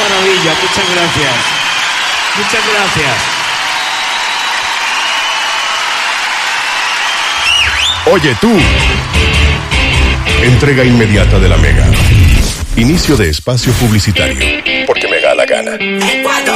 maravilla, muchas gracias. Muchas gracias. Oye tú. Entrega inmediata de la Mega. Inicio de espacio publicitario. Porque me da la gana.